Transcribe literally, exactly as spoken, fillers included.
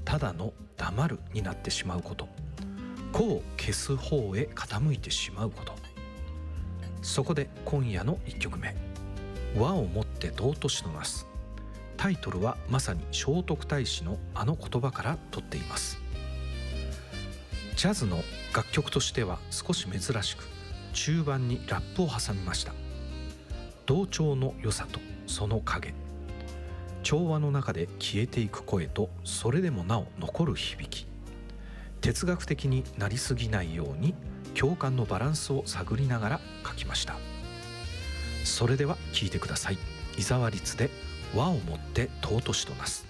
ただの黙るになってしまうこと、個を消す方へ傾いてしまうこと。そこで今夜のいっきょくめ、和をもって尊しとなす。タイトルはまさに聖徳太子のあの言葉から取っています。ジャズの楽曲としては少し珍しく、中盤にラップを挟みました。同調の良さとその影、調和の中で消えていく声とそれでもなお残る響き、哲学的になりすぎないように共感のバランスを探りながら書きました。それでは聴いてください。伊沢律で和をもって尊しとなす。